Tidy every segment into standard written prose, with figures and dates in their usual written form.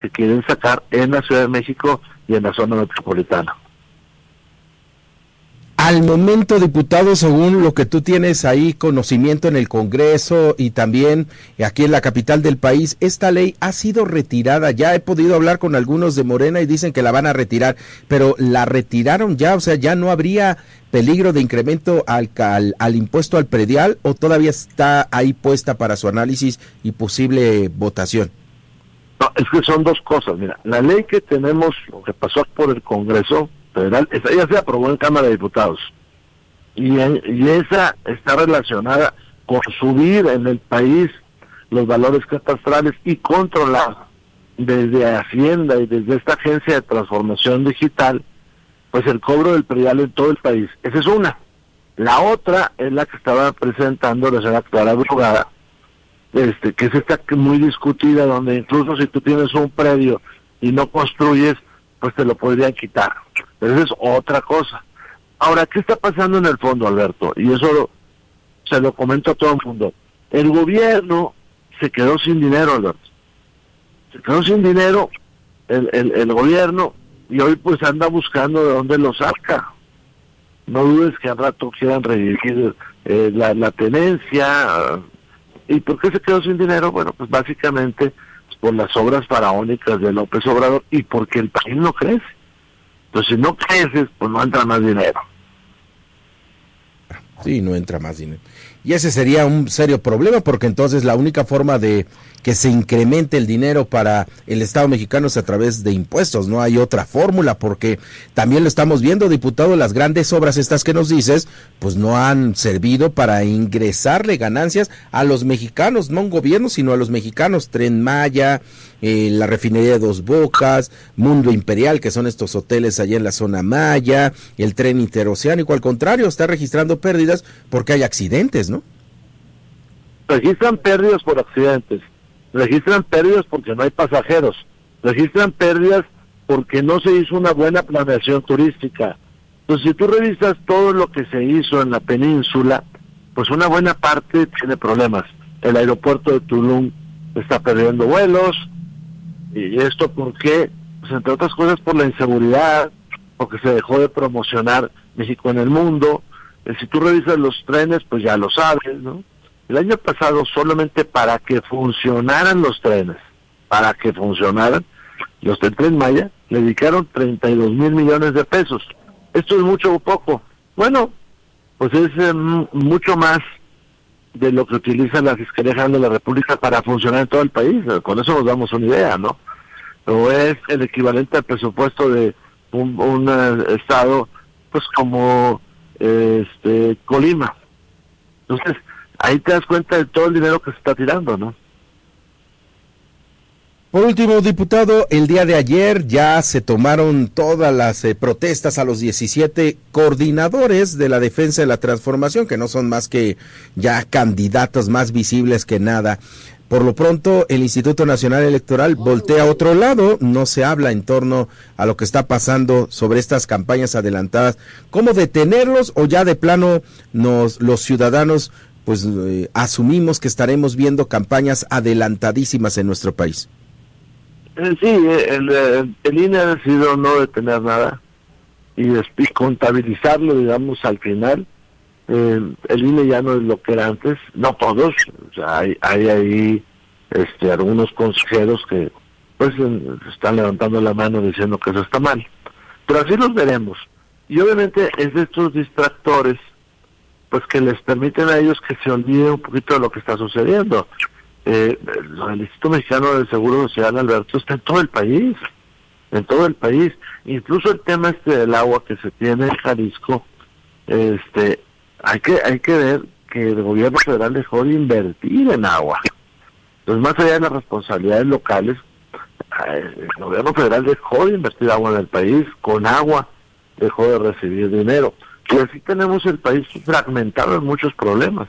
que quieren sacar en la Ciudad de México y en la zona metropolitana. Al momento, diputado, según lo que tú tienes ahí conocimiento en el Congreso y también aquí en la capital del país, esta ley ha sido retirada. Ya he podido hablar con algunos de Morena y dicen que la van a retirar, pero la retiraron ya, o sea, ya no habría peligro de incremento al impuesto al predial, o todavía está ahí puesta para su análisis y posible votación. No, es que son dos cosas. Mira, la ley que tenemos, o que pasó por el Congreso Federal, esa ya se aprobó en Cámara de Diputados, y esa está relacionada con subir en el país los valores catastrales y controlar desde Hacienda y desde esta agencia de transformación digital, pues el cobro del predial en todo el país. Esa es una. La otra es la que estaba presentando la señora Clara Brugada, que es esta muy discutida, donde incluso si tú tienes un predio y no construyes, pues te lo podrían quitar. Pero esa es otra cosa. Ahora, ¿qué está pasando en el fondo, Alberto? Y eso se lo comento a todo el mundo. El gobierno se quedó sin dinero, Alberto. Se quedó sin dinero el gobierno, y hoy pues anda buscando de dónde lo saca. No dudes que al rato quieran redirigir la tenencia. ¿Y por qué se quedó sin dinero? Bueno, pues básicamente por las obras faraónicas de López Obrador y porque el país no crece. Entonces, si no creces, pues no entra más dinero. Sí, no entra más dinero. Y ese sería un serio problema, porque entonces la única forma de que se incremente el dinero para el Estado mexicano es a través de impuestos. No hay otra fórmula, porque también lo estamos viendo, diputado, las grandes obras estas que nos dices, pues no han servido para ingresarle ganancias a los mexicanos, no a un gobierno, sino a los mexicanos. Tren Maya, la refinería de Dos Bocas, Mundo Imperial, que son estos hoteles allá en la zona Maya, el tren interoceánico, al contrario, está registrando pérdidas porque hay accidentes, ¿no? Registran pérdidas por accidentes, registran pérdidas porque no hay pasajeros, registran pérdidas porque no se hizo una buena planeación turística. Entonces, si tú revisas todo lo que se hizo en la península, pues una buena parte tiene problemas. El aeropuerto de Tulum está perdiendo vuelos. ¿Y esto por qué? Pues entre otras cosas por la inseguridad, porque se dejó de promocionar México en el mundo. Si tú revisas los trenes, pues ya lo sabes, ¿no? El año pasado, solamente para que funcionaran los trenes, los del Tren Maya, le dedicaron 32,000 millones de pesos. ¿Esto es mucho o poco? Bueno, pues es mucho más de lo que utiliza la Fiscalía General de la República para funcionar en todo el país. Con eso nos damos una idea, ¿no? Pero es el equivalente al presupuesto de un estado, pues como Colima. Entonces, ahí te das cuenta de todo el dinero que se está tirando, ¿no? Por último, diputado, el día de ayer ya se tomaron todas las protestas a los 17 coordinadores de la defensa de la transformación, que no son más que ya candidatos más visibles que nada. Por lo pronto, el Instituto Nacional Electoral voltea a otro lado, no se habla en torno a lo que está pasando sobre estas campañas adelantadas. ¿Cómo detenerlos, o ya de plano los ciudadanos pues asumimos que estaremos viendo campañas adelantadísimas en nuestro país? Sí, el INE ha decidido no detener nada y contabilizarlo, digamos, al final. El INE ya no es lo que era antes, no todos, o sea, hay ahí algunos consejeros que pues están levantando la mano diciendo que eso está mal, pero así los veremos. Y obviamente es de estos distractores pues que les permiten a ellos que se olviden un poquito de lo que está sucediendo. El Instituto Mexicano del Seguro Social, Alberto, está en todo el país, incluso el tema del agua que se tiene en Jalisco, hay que ver que el gobierno federal dejó de invertir en agua. Entonces, más allá de las responsabilidades locales, el gobierno federal dejó de invertir agua en el país, con agua dejó de recibir dinero. Y así tenemos el país fragmentado en muchos problemas.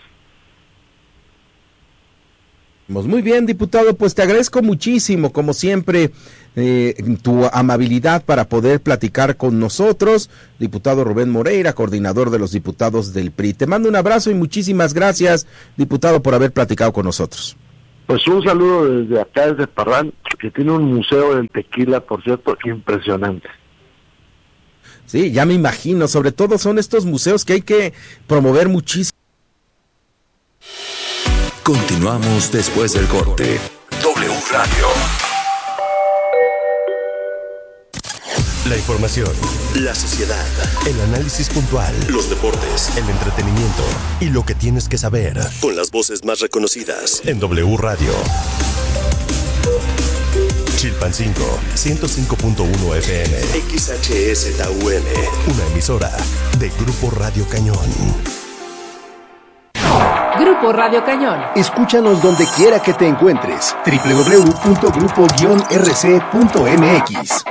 Muy bien, diputado, pues te agradezco muchísimo, como siempre, tu amabilidad para poder platicar con nosotros. Diputado Rubén Moreira, coordinador de los diputados del PRI. Te mando un abrazo y muchísimas gracias, diputado, por haber platicado con nosotros. Pues un saludo desde acá, desde Parrán, que tiene un museo del tequila, por cierto, impresionante. Sí, ya me imagino, sobre todo son estos museos que hay que promover muchísimo. Continuamos después del corte. W Radio. La información, la sociedad, el análisis puntual, los deportes, el entretenimiento y lo que tienes que saber con las voces más reconocidas en W Radio. Chilpancingo, 105.1 FM, XHSTUN, una emisora de Grupo Radio Cañón. Grupo Radio Cañón. Escúchanos donde quiera que te encuentres. www.grupo-rc.mx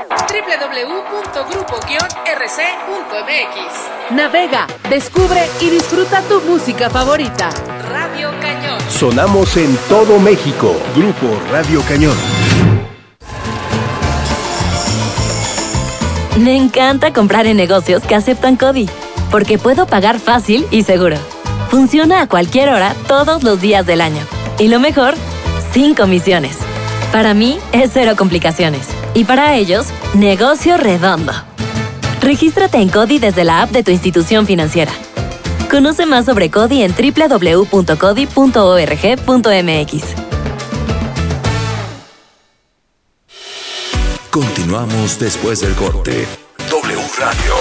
www.grupo-rc.mx. Navega, descubre y disfruta tu música favorita. Radio Cañón. Sonamos en todo México. Grupo Radio Cañón. Me encanta comprar en negocios que aceptan CODI, porque puedo pagar fácil y seguro. Funciona a cualquier hora, todos los días del año. Y lo mejor, sin comisiones. Para mí, es cero complicaciones. Y para ellos, negocio redondo. Regístrate en CODI desde la app de tu institución financiera. Conoce más sobre CODI en www.codi.org.mx. Continuamos después del corte. W Radio.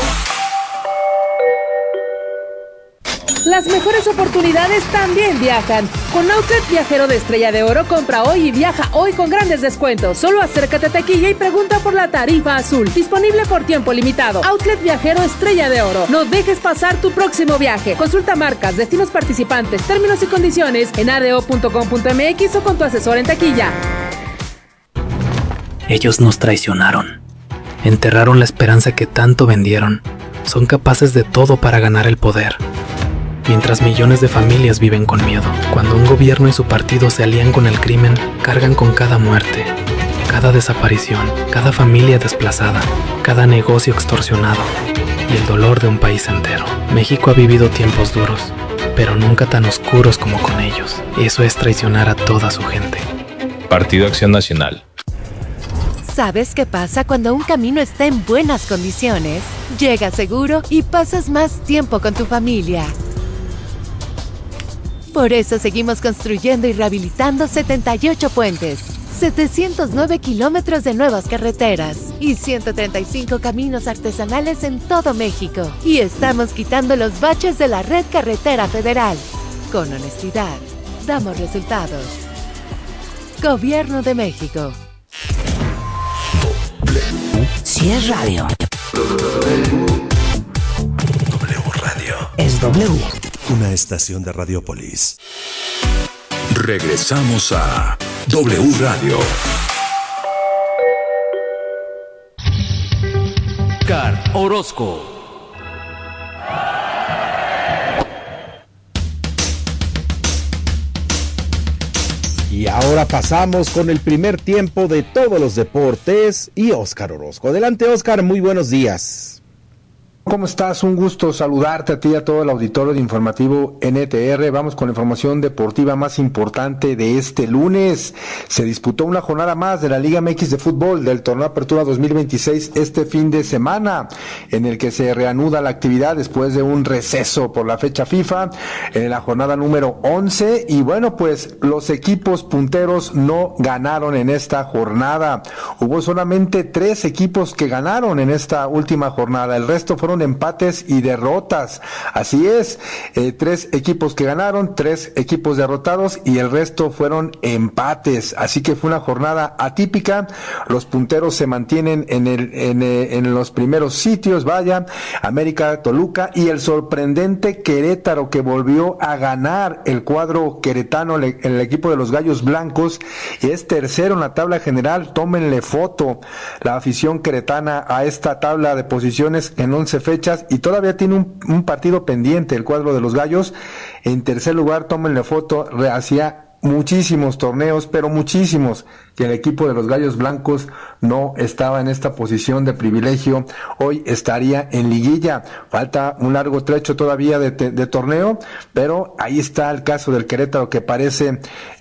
Las mejores oportunidades también viajan. Con Outlet Viajero de Estrella de Oro, compra hoy y viaja hoy con grandes descuentos. Solo acércate a taquilla y pregunta por la tarifa azul. Disponible por tiempo limitado. Outlet Viajero Estrella de Oro. No dejes pasar tu próximo viaje. Consulta marcas, destinos participantes, términos y condiciones en ado.com.mx o con tu asesor en taquilla. Ellos nos traicionaron. Enterraron la esperanza que tanto vendieron. Son capaces de todo para ganar el poder. Mientras millones de familias viven con miedo, cuando un gobierno y su partido se alían con el crimen, cargan con cada muerte, cada desaparición, cada familia desplazada, cada negocio extorsionado y el dolor de un país entero. México ha vivido tiempos duros, pero nunca tan oscuros como con ellos. Eso es traicionar a toda su gente. Partido Acción Nacional. ¿Sabes qué pasa cuando un camino está en buenas condiciones? Llegas seguro y pasas más tiempo con tu familia. Por eso seguimos construyendo y rehabilitando 78 puentes, 709 kilómetros de nuevas carreteras y 135 caminos artesanales en todo México. Y estamos quitando los baches de la red carretera federal. Con honestidad, damos resultados. Gobierno de México. Si es radio, W Radio. Es W. Una estación de Radiopolis. Regresamos a W Radio. Car Orozco. Y ahora pasamos con el primer tiempo de todos los deportes y Óscar Orozco. Adelante, Óscar, muy buenos días. ¿Cómo estás? Un gusto saludarte a ti y a todo el auditorio de Informativo NTR. Vamos con la información deportiva más importante de este lunes. Se disputó una jornada más de la Liga MX de fútbol del Torneo Apertura 2026 este fin de semana, en el que se reanuda la actividad después de un receso por la fecha FIFA, en la jornada número 11. Y bueno, pues los equipos punteros no ganaron en esta jornada. Hubo solamente 3 equipos que ganaron en esta última jornada. El resto fueron empates y derrotas. Así es, 3 equipos que ganaron, 3 equipos derrotados y el resto fueron empates. Así que fue una jornada atípica. Los punteros se mantienen en los primeros sitios, vaya, América, Toluca y el sorprendente Querétaro, que volvió a ganar. El cuadro queretano, el equipo de los Gallos Blancos, es tercero en la tabla general. Tómenle foto la afición queretana a esta tabla de posiciones en 11 fechas y todavía tiene un partido pendiente el cuadro de los Gallos. En tercer lugar, tómenle foto, hacía muchísimos torneos, pero muchísimos, que el equipo de los Gallos Blancos no estaba en esta posición de privilegio, hoy estaría en liguilla. Falta un largo trecho todavía de torneo, pero ahí está el caso del Querétaro, que parece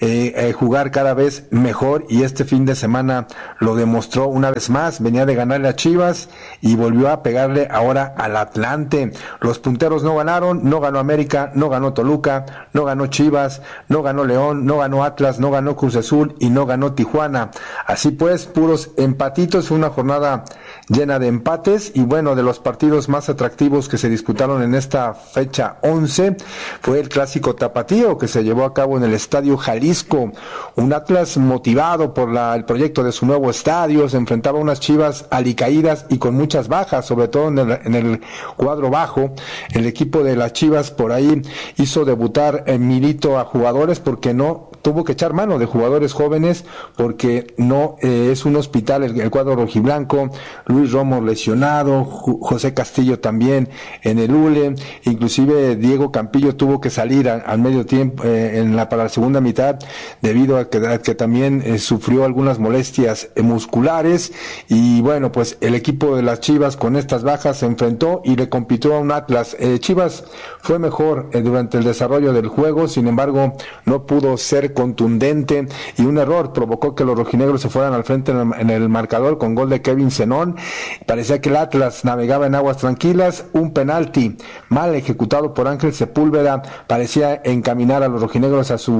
jugar cada vez mejor, y este fin de semana lo demostró una vez más. Venía de ganarle a Chivas y volvió a pegarle ahora al Atlante. Los punteros no ganaron, no ganó América, no ganó Toluca, no ganó Chivas, no ganó León, no ganó Atlas, no ganó Cruz Azul y no ganó Tijuana. Así pues, puros empatitos. Fue una jornada llena de empates, y bueno, de los partidos más atractivos que se disputaron en esta fecha 11 fue el clásico tapatío, que se llevó a cabo en el Estadio Jalisco. Un Atlas motivado por el proyecto de su nuevo estadio se enfrentaba a unas Chivas alicaídas y con muchas bajas, sobre todo en el cuadro bajo. El equipo de las Chivas por ahí hizo debutar Milito a jugadores, porque no tuvo que echar mano de jugadores jóvenes, porque no es un hospital el cuadro rojiblanco. Luis Romo lesionado, José Castillo también en el hule, inclusive Diego Campillo tuvo que salir al medio tiempo para la segunda mitad, debido a que también sufrió algunas molestias musculares. Y bueno, pues el equipo de las Chivas con estas bajas se enfrentó y le compitió a un Atlas. Chivas fue mejor durante el desarrollo del juego, sin embargo no pudo ser contundente, y un error provocó que los rojinegros se fueran al frente en el marcador con gol de Kevin Zenón. Parecía que el Atlas navegaba en aguas tranquilas. Un penalti mal ejecutado por Ángel Sepúlveda parecía encaminar a los rojinegros a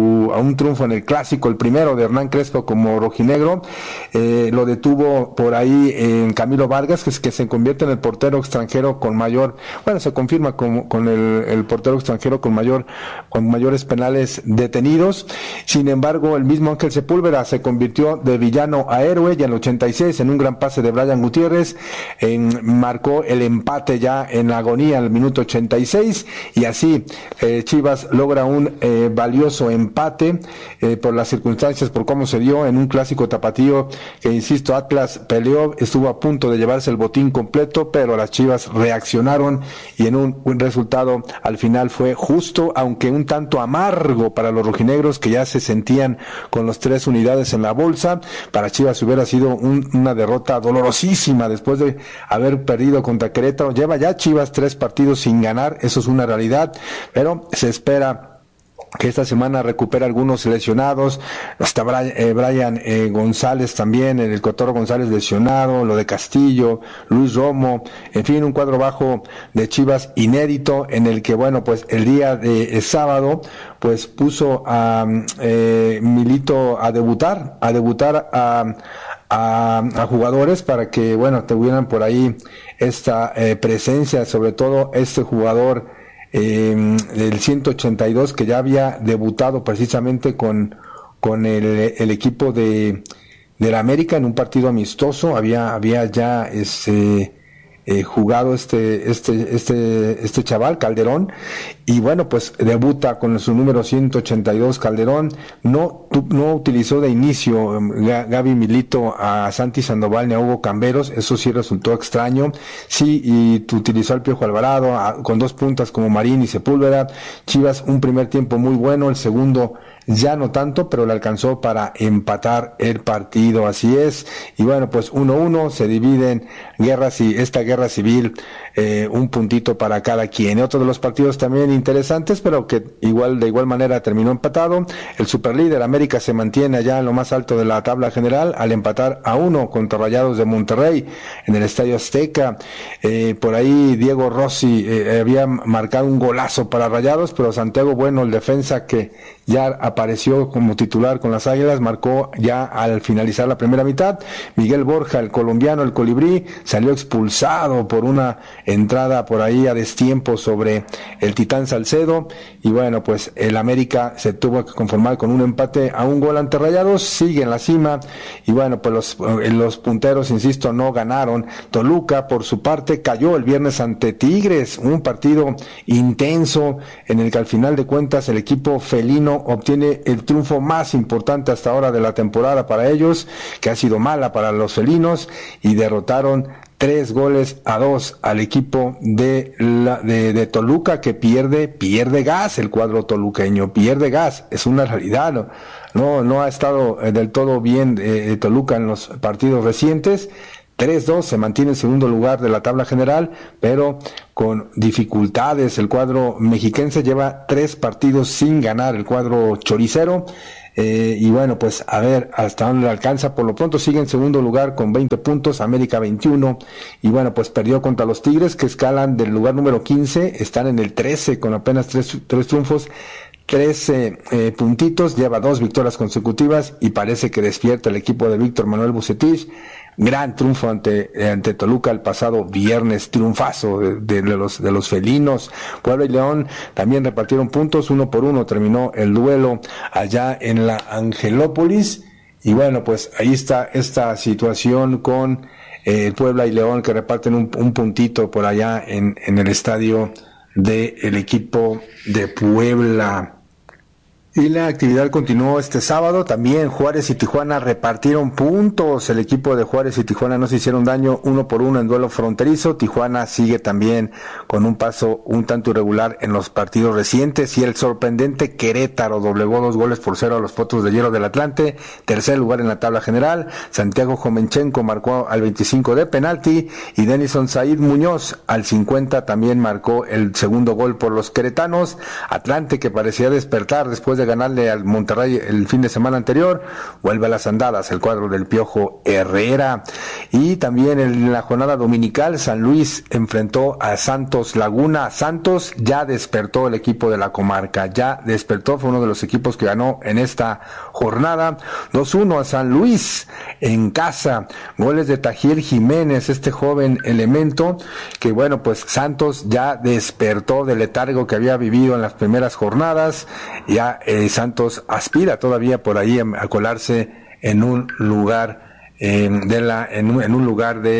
un triunfo en el clásico, el primero de Hernán Crespo como rojinegro. Lo detuvo por ahí en Camilo Vargas, que se convierte en el portero extranjero con mayor, se confirma con el portero extranjero con mayores penales detenidos. Sin embargo, el mismo Ángel Sepúlveda se convirtió de villano a héroe, y en el 86, en un gran pase de Brian Gutiérrez, marcó el empate ya en la agonía al minuto 86, y así Chivas logra un valioso empate por las circunstancias, por cómo se dio en un clásico tapatío que, insisto, Atlas peleó, estuvo a punto de llevarse el botín completo, pero las Chivas reaccionaron, y en un resultado al final fue justo, aunque un tanto amargo para los rojinegros, que ya se sentían con los 3 unidades en la bolsa. Para Chivas hubiera sido una derrota dolorosísima después de haber perdido contra Querétaro. Lleva ya Chivas 3 partidos sin ganar, eso es una realidad, pero se espera que esta semana recupera algunos lesionados. Está Brian González también, el Cotorro González lesionado, lo de Castillo, Luis Romo, en fin, un cuadro bajo de Chivas inédito, en el que, bueno, pues el día de sábado, pues puso a Milito a debutar a jugadores para que, bueno, tuvieran por ahí esta presencia, sobre todo este jugador del 182, que ya había debutado precisamente con el equipo de la América en un partido amistoso. Había ya jugado este chaval Calderón, y bueno, pues debuta con su número 182 Calderón. No utilizó de inicio Gaby Milito a Santi Sandoval ni a Hugo Camberos, eso sí resultó extraño. Sí, y utilizó al Piojo Alvarado con 2 puntas como Marín y Sepúlveda. Chivas un primer tiempo muy bueno, el segundo ya no tanto, pero le alcanzó para empatar el partido, así es. Y bueno, pues 1-1, se dividen esta guerra civil, un puntito para cada quien. Y otro de los partidos también interesantes, pero que de igual manera terminó empatado. El superlíder América se mantiene allá en lo más alto de la tabla general al empatar a 1 contra Rayados de Monterrey en el Estadio Azteca. Por ahí Diego Rossi había marcado un golazo para Rayados, pero Santiago Bueno, el defensa que ya apareció como titular con las Águilas, marcó ya al finalizar la primera mitad. Miguel Borja, el colombiano, el colibrí, salió expulsado por una entrada por ahí a destiempo sobre el Titán Salcedo, y bueno, pues el América se tuvo que conformar con un empate a 1 gol ante Rayados, sigue en la cima, y bueno, pues los punteros, insisto, no ganaron. Toluca, por su parte, cayó el viernes ante Tigres, un partido intenso en el que al final de cuentas el equipo felino obtiene el triunfo más importante hasta ahora de la temporada para ellos, que ha sido mala para los felinos, y derrotaron 3-2 al equipo de Toluca, que pierde gas. El cuadro toluqueño pierde gas, es una realidad. No ha estado del todo bien Toluca en los partidos recientes. 3-2, se mantiene en segundo lugar de la tabla general, pero con dificultades. El cuadro mexiquense lleva 3 partidos sin ganar, el cuadro choricero. Y bueno, pues a ver hasta dónde le alcanza. Por lo pronto sigue en segundo lugar con 20 puntos, América 21, y bueno, pues perdió contra los Tigres, que escalan del lugar número 15, están en el 13 con apenas 3 triunfos, 13 puntitos, lleva 2 victorias consecutivas y parece que despierta el equipo de Víctor Manuel Bucetich. Gran triunfo ante Toluca el pasado viernes, triunfazo de los felinos. Puebla y León también repartieron puntos, 1-1 terminó el duelo allá en la Angelópolis. Y bueno, pues ahí está esta situación con Puebla y León, que reparten un puntito por allá en el estadio del equipo de Puebla. Y la actividad continuó este sábado. También Juárez y Tijuana repartieron puntos. El equipo de Juárez y Tijuana no se hicieron daño, 1-1 en duelo fronterizo. Tijuana sigue también con un paso un tanto irregular en los partidos recientes. Y el sorprendente Querétaro doblegó 2-0 a los Potros de Hierro del Atlante. Tercer lugar en la tabla general. Santiago Jomenchenko marcó al 25 de penalti. Y Denison Said Muñoz al 50 también marcó el segundo gol por los queretanos. Atlante, que parecía despertar después de ganarle al Monterrey el fin de semana anterior, vuelve a las andadas el cuadro del Piojo Herrera. Y también en la jornada dominical, San Luis enfrentó a Santos Laguna. Santos ya despertó, el equipo de la comarca ya despertó, fue uno de los equipos que ganó en esta jornada. 2-1 a San Luis en casa, goles de Tajiel Jiménez, este joven elemento, que bueno, pues Santos ya despertó del letargo que había vivido en las primeras jornadas. Ya Santos aspira todavía por ahí a colarse en un lugar en un lugar de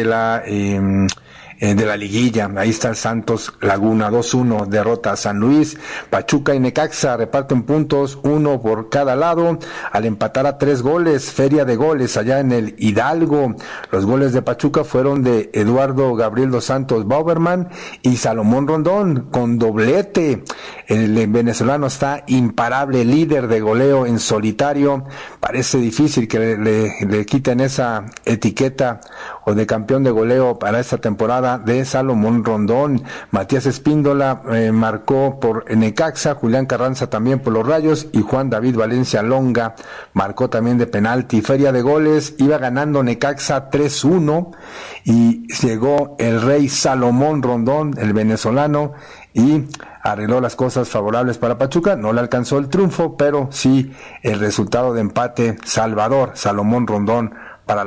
la liguilla. Ahí está el Santos Laguna. 2-1 derrota a San Luis. Pachuca y Necaxa reparten puntos, 1 por cada lado, al empatar a 3 goles, feria de goles allá en el Hidalgo. Los goles de Pachuca fueron de Eduardo Gabriel dos Santos Bauberman y Salomón Rondón con doblete. El venezolano está imparable, líder de goleo en solitario. Parece difícil que le quiten esa etiqueta o de campeón de goleo para esta temporada de Salomón Rondón. Matías Espíndola marcó por Necaxa, Julián Carranza también por los Rayos y Juan David Valencia Longa marcó también de penalti. Feria de goles, iba ganando Necaxa 3-1 y llegó el rey Salomón Rondón, el venezolano, y arregló las cosas favorables para Pachuca. No le alcanzó el triunfo, pero sí el resultado de empate. Salomón Rondón